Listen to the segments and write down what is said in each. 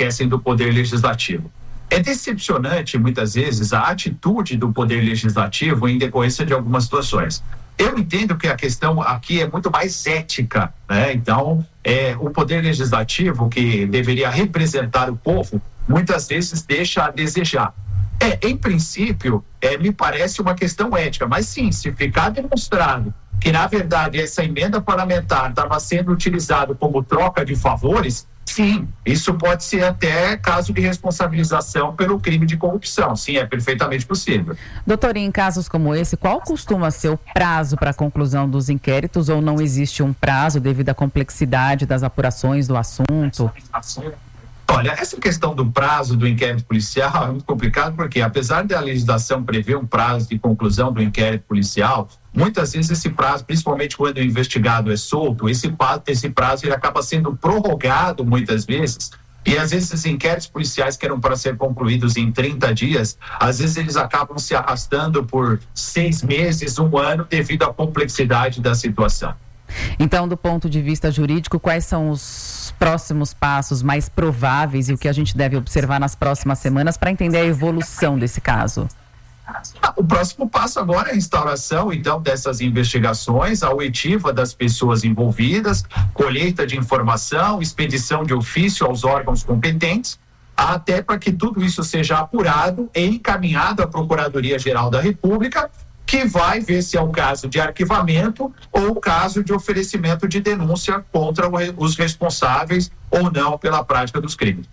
esquecem do Poder Legislativo. É decepcionante, muitas vezes, a atitude do Poder Legislativo em decorrência de algumas situações. Eu entendo que a questão aqui é muito mais ética, né? Então, o Poder Legislativo, que deveria representar o povo, muitas vezes deixa a desejar. Em princípio, me parece uma questão ética, mas sim, se ficar demonstrado que, na verdade, essa emenda parlamentar estava sendo utilizada como troca de favores, sim, isso pode ser até caso de responsabilização pelo crime de corrupção. Sim, é perfeitamente possível. Doutor, em casos como esse, qual costuma ser o prazo para a conclusão dos inquéritos, ou não existe um prazo devido à complexidade das apurações do assunto? Olha, essa questão do prazo do inquérito policial é muito complicado porque, apesar da legislação prever um prazo de conclusão do inquérito policial, muitas vezes esse prazo, principalmente quando o investigado é solto, esse prazo ele acaba sendo prorrogado muitas vezes. E às vezes esses inquéritos policiais que eram para ser concluídos em 30 dias, às vezes eles acabam se arrastando por 6 meses, 1 ano, devido à complexidade da situação. Então, do ponto de vista jurídico, quais são os próximos passos mais prováveis e o que a gente deve observar nas próximas semanas para entender a evolução desse caso? O próximo passo agora é a instauração, então, dessas investigações, a oitiva das pessoas envolvidas, colheita de informação, expedição de ofício aos órgãos competentes, até para que tudo isso seja apurado e encaminhado à Procuradoria-Geral da República, que vai ver se é um caso de arquivamento ou caso de oferecimento de denúncia contra os responsáveis ou não pela prática dos crimes.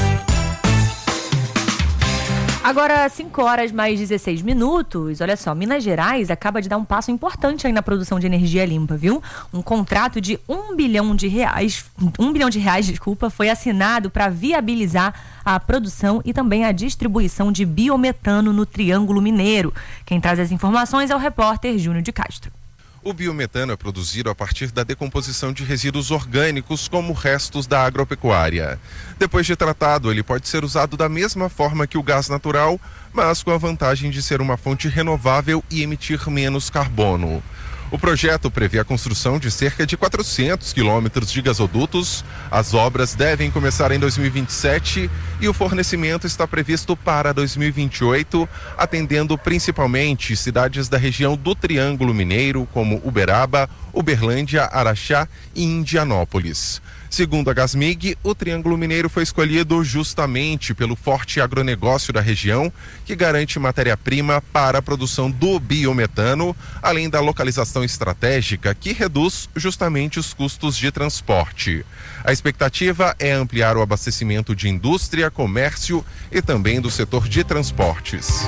Agora, 5h mais 16 minutos, olha só, Minas Gerais acaba de dar um passo importante aí na produção de energia limpa, viu? Um contrato de R$1 bilhão foi assinado para viabilizar a produção e também a distribuição de biometano no Triângulo Mineiro. Quem traz as informações é o repórter Júnior de Castro. O biometano é produzido a partir da decomposição de resíduos orgânicos como restos da agropecuária. Depois de tratado, ele pode ser usado da mesma forma que o gás natural, mas com a vantagem de ser uma fonte renovável e emitir menos carbono. O projeto prevê a construção de cerca de 400 quilômetros de gasodutos. As obras devem começar em 2027 e o fornecimento está previsto para 2028, atendendo principalmente cidades da região do Triângulo Mineiro, como Uberaba, Uberlândia, Araxá e Indianópolis. Segundo a Gasmig, o Triângulo Mineiro foi escolhido justamente pelo forte agronegócio da região, que garante matéria-prima para a produção do biometano, além da localização estratégica que reduz justamente os custos de transporte. A expectativa é ampliar o abastecimento de indústria, comércio e também do setor de transportes.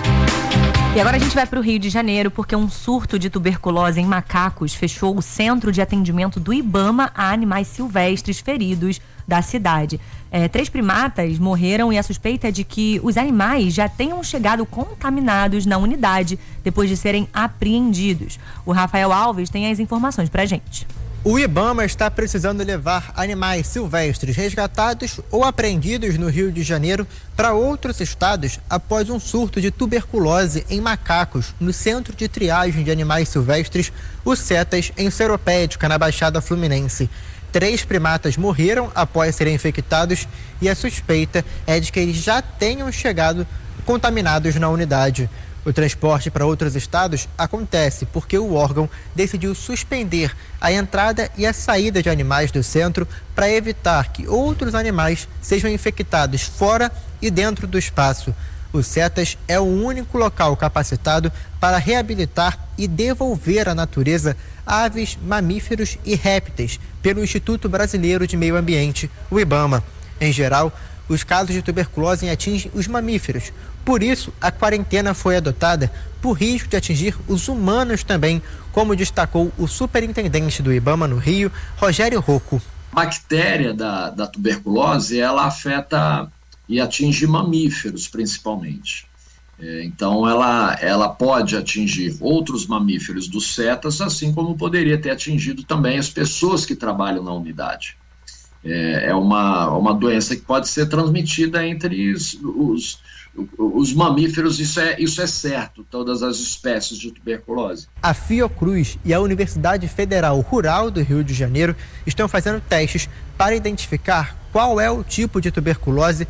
E agora a gente vai para o Rio de Janeiro, porque um surto de tuberculose em macacos fechou o centro de atendimento do IBAMA a animais silvestres feridos da cidade. 3 primatas morreram e a suspeita é de que os animais já tenham chegado contaminados na unidade depois de serem apreendidos. O Rafael Alves tem as informações para a gente. O IBAMA está precisando levar animais silvestres resgatados ou apreendidos no Rio de Janeiro para outros estados após um surto de tuberculose em macacos no Centro de Triagem de Animais Silvestres, o CETAS, em Seropédica, na Baixada Fluminense. 3 primatas morreram após serem infectados e a suspeita é de que eles já tenham chegado contaminados na unidade. O transporte para outros estados acontece porque o órgão decidiu suspender a entrada e a saída de animais do centro para evitar que outros animais sejam infectados fora e dentro do espaço. O CETAS é o único local capacitado para reabilitar e devolver à natureza aves, mamíferos e répteis pelo Instituto Brasileiro de Meio Ambiente, o IBAMA. Em geral, os casos de tuberculose atingem os mamíferos. Por isso, a quarentena foi adotada por risco de atingir os humanos também, como destacou o superintendente do IBAMA no Rio, Rogério Rocco. A bactéria da tuberculose, ela afeta e atinge mamíferos, principalmente. Então, ela pode atingir outros mamíferos do CETAS, assim como poderia ter atingido também as pessoas que trabalham na unidade. É uma doença que pode ser transmitida entre os mamíferos, isso é certo, todas as espécies de tuberculose. A Fiocruz e a Universidade Federal Rural do Rio de Janeiro estão fazendo testes para identificar qual é o tipo de tuberculose